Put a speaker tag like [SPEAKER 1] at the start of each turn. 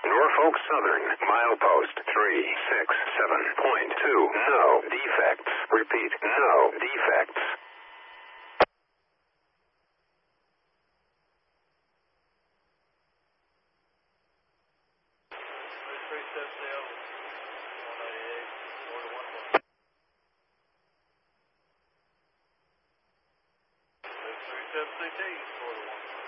[SPEAKER 1] Norfolk Southern, milepost 367.2. No defects. Repeat, no defects.
[SPEAKER 2] CT, 4 to 1.